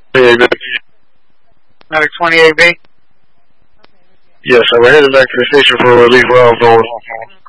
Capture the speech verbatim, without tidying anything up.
Medic twenty-eight B? Yes, I we're headed back to the station for relief while I was on.